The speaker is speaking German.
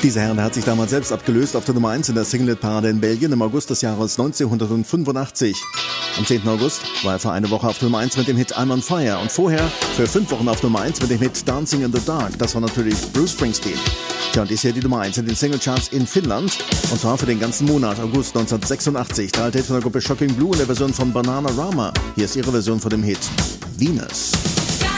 Dieser Herr hat sich damals selbst abgelöst auf der Nummer 1 in der Single-Parade in Belgien im August des Jahres 1985. Am 10. August war er für eine Woche auf der Nummer 1 mit dem Hit I'm on Fire und vorher für 5 Wochen auf Nummer 1 mit dem Hit Dancing in the Dark. Das war natürlich Bruce Springsteen. Tja, und dies hier die Nummer 1 in den Singlecharts in Finnland und zwar für den ganzen Monat August 1986. Der alte Hit von der Gruppe Shocking Blue in der Version von Bananarama. Hier ist ihre Version von dem Hit Venus.